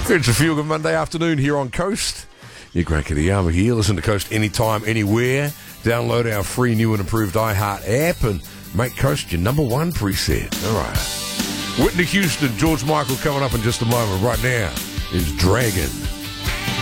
It's a Feel Good Monday afternoon here on Coast. You're Grant Kitayama here. Listen to Coast anytime, anywhere. Download our free new and improved iHeart app and make Coast your number one preset. All right. Whitney Houston, George Michael coming up in just a moment. Right now is Dragon.